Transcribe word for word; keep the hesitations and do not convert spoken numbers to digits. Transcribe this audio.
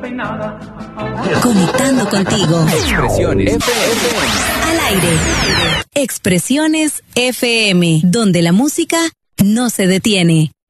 Conectando contigo. Expresiones F M. Al aire. Expresiones F M, donde la música no se detiene.